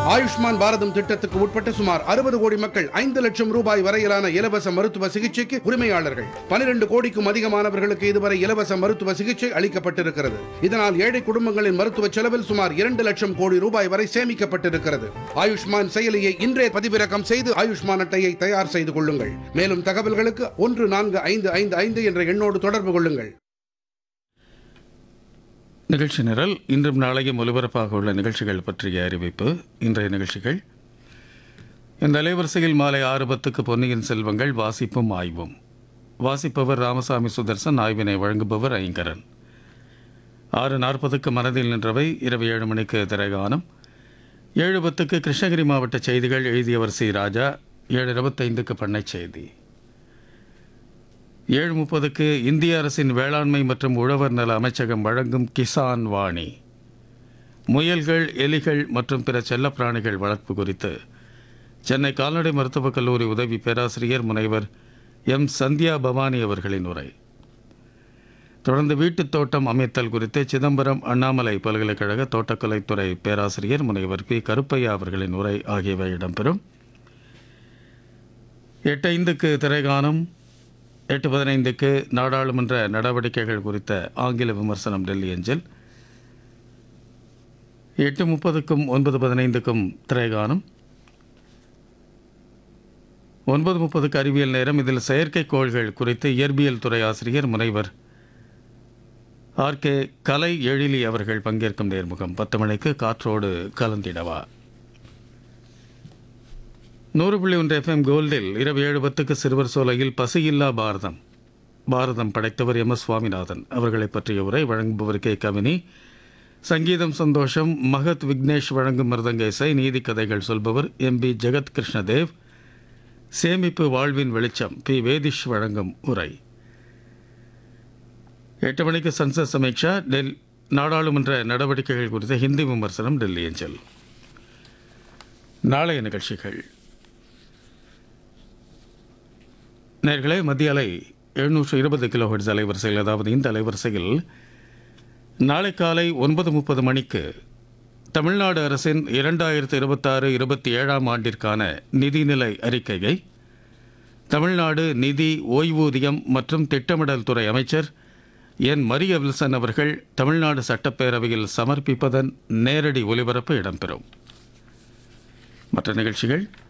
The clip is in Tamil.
ஆயுஷ்மான் பாரதம் திட்டத்துக்கு உட்பட்ட சுமார் 60 கோடி மக்கள் 5 லட்சம் ரூபாய் வரையிலான இலவச மருத்துவ சிகிச்சைக்கு உரிமையாளர்கள். 12 கோடிக்கும் அதிகமானவர்களுக்கு இதுவரை இலவச மருத்துவ சிகிச்சை அளிக்கப்பட்டிருக்கிறது. இதனால் ஏழை குடும்பங்களின் மருத்துவ செலவில் சுமார் 2 லட்சம் கோடி ரூபாய் வரை சேமிக்கப்பட்டிருக்கிறது. ஆயுஷ்மான் செயலியை இன்றே பதிவிறக்கம் செய்து ஆயுஷ்மான் அட்டையை தயார் செய்து கொள்ளுங்கள். மேலும் தகவல்களுக்கு 14555 என்ற எண்ணோடு தொடர்பு கொள்ளுங்கள். நிகழ்ச்சி நிரல். இன்றும் நாளையும் ஒலிபரப்பாக உள்ள நிகழ்ச்சிகள் பற்றிய அறிவிப்பு. இன்றைய நிகழ்ச்சிகள்: இந்த அலைவரிசையில் மாலை 6:10 பொன்னியின் செல்வங்கள் வாசிப்பும் ஆய்வும். வாசிப்பவர் ராமசாமி சுதர்சன். ஆய்வினை வழங்குபவர் ஐங்கரன். 6:40 மனதில் நின்றவை. இரவு 7 மணிக்கு திரைகானம். 7:10 கிருஷ்ணகிரி மாவட்ட செய்திகள். எழுதியவர் சி ராஜா. 7:25 பண்ணை செய்தி. 7:30 இந்திய அரசின் வேளாண்மை மற்றும் உழவர் நல அமைச்சகம் வழங்கும் கிசான் வாணி. முயல்கள், எலிகள் மற்றும் பிற செல்லப்பிராணிகள் வளர்ப்பு குறித்து சென்னை கால்நடை மருத்துவக் கல்லூரி உதவி பேராசிரியர் முனைவர் எம் சந்தியா பவானி அவர்களின் உரை. தொடர்ந்து வீட்டுத் தோட்டம் அமைத்தல் குறித்து சிதம்பரம் அண்ணாமலை பல்கலைக்கழக தோட்டக்கலைத்துறை பேராசிரியர் முனைவர் பி கருப்பையா அவர்களின் உரை ஆகியவை இடம்பெறும். 8:05 திரைகானம். 8:15 நாடாளுமன்ற நடவடிக்கைகள் குறித்த ஆங்கில விமர்சனம் டெல்லி அஞ்சல். 8:30க்கும் 9:15க்கும் திரைகானம். 9:30 அறிவியல் நேரம். இதில் செயற்கைக்கோள்கள் குறித்து இயற்பியல் துறை ஆசிரியர் முனைவர் ஆர்.கே. கலை எழிலி அவர்கள் பங்கேற்கும் நேர்முகம். 10 மணிக்கு காற்றோடு கலந்திடவா. 100.1 FM கோல்டில் இரவு 7:10 சிறுவர் சோலையில் பசியில்லா பாரதம் படைத்தவர் எம். எஸ். சுவாமிநாதன் அவர்களை பற்றிய உரை. வழங்குபவர் கே. கவினி. சங்கீதம் சந்தோஷம். மகத் விக்னேஷ் வழங்கும் மிருதங்க இசை. நீதி கதைகள் சொல்பவர் எம். பி. ஜெகத் கிருஷ்ணதேவ். சேமிப்பு வாழ்வின் வெளிச்சம். பி. வேதிஷ் வழங்கும் உரை. 8 மணிக்கு சன்சத் சமீக்ஷா. நாடாளுமன்ற நடவடிக்கைகள் குறித்த ஹிந்தி விமர்சனம் டெல்லி அஞ்சல். நாளைய நிகழ்ச்சிகள். நேர்களே, மத்திய அலை 720 கிலோஹெர்ட்ஸ் அலைவரிசையில், அதாவது இந்த அலைவரிசையில் நாளை காலை 9:30 மணிக்கு தமிழ்நாடு அரசின் 2026-27 ஆண்டிற்கான நிதிநிலை அறிக்கையை தமிழ்நாடு நிதி, ஓய்வூதியம் மற்றும் திட்டமிடல் துறை அமைச்சர் என். மரிய வில்சன் அவர்கள் தமிழ்நாடு சட்டப்பேரவையில் சமர்ப்பிப்பதன் நேரடி ஒலிபரப்பு இடம்பெறும். மற்ற நிகழ்ச்சிகள்: